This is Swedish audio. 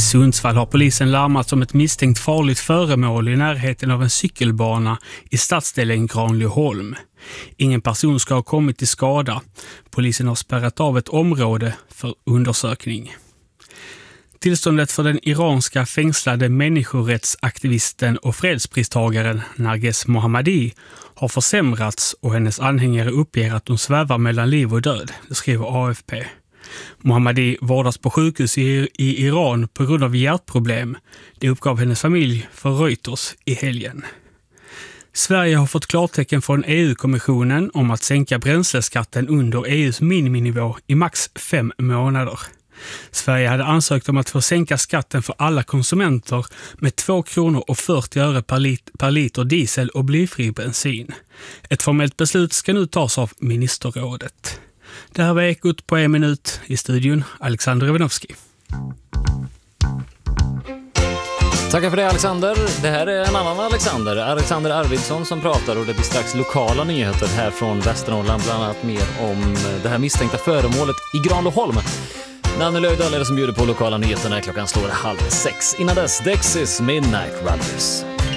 Sundsvall har polisen larmat om ett misstänkt farligt föremål i närheten av en cykelbana i stadsdelen Granlyholm. Ingen person ska ha kommit till skada. Polisen har spärrat av ett område för undersökning. Tillståndet för den iranska fängslade människorättsaktivisten och fredspristagaren Narges Mohammadi har försämrats och hennes anhängare uppger att hon svävar mellan liv och död, det skriver AFP. Mohammadi vårdas på sjukhus i Iran på grund av hjärtproblem. Det uppgav hennes familj för Reuters i helgen. Sverige har fått klartecken från EU-kommissionen om att sänka bränsleskatten under EUs miniminivå i max 5 månader. Sverige hade ansökt om att få sänka skatten för alla konsumenter med 2 kronor och 40 öre per liter diesel och blyfri bensin. Ett formellt beslut ska nu tas av ministerrådet. Det här var Ekot på 1 minut. I studion Alexander Ivanovski. Tackar för det, Alexander. Det här är en annan Alexander Arvidsson som pratar, och det blir strax lokala nyheter här från Västernorrland, bland annat mer om det här misstänkta föremålet i Granlyholm. Nanne Löfdahl är det som bjuder på lokala nyheterna. Klockan slår 5:30. Innan dess, Dexys Midnight Runners.